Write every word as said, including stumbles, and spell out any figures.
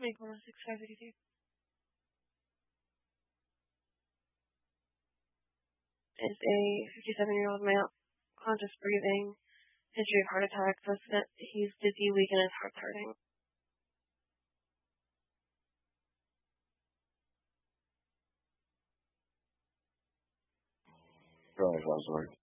Make one six five eighty two. Is a fifty-seven year old male, conscious breathing, history of heart attack, suspect he's dizzy, weak, and his heart's hurting. Drive, Oswald.